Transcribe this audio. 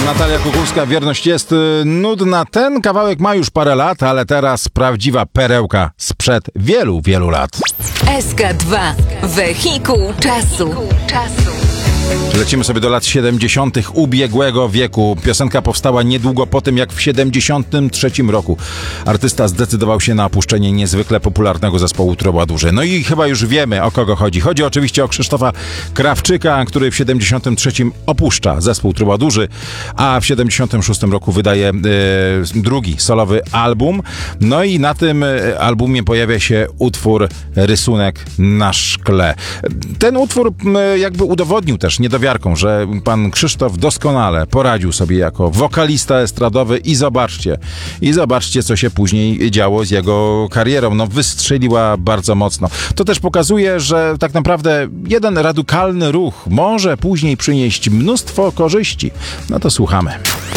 Natalia Kukulska, Wierność jest nudna. Ten kawałek ma już parę lat, ale teraz prawdziwa perełka sprzed wielu, wielu lat. SK2. Wehikuł czasu. Lecimy sobie do lat 70. ubiegłego wieku. Piosenka powstała niedługo po tym, jak w 73 roku artysta zdecydował się na opuszczenie niezwykle popularnego zespołu Troubadourzy. No i chyba już wiemy, o kogo chodzi. Chodzi oczywiście o Krzysztofa Krawczyka, który w 73 opuszcza zespół Troubadourzy, a w 76 roku wydaje drugi solowy album. No i na tym albumie pojawia się utwór Rysunek na szkle. Ten utwór jakby udowodnił też niedowiarką, że pan Krzysztof doskonale poradził sobie jako wokalista estradowy i zobaczcie, co się później działo z jego karierą. No, wystrzeliła bardzo mocno. To też pokazuje, że tak naprawdę jeden radykalny ruch może później przynieść mnóstwo korzyści. No to słuchamy.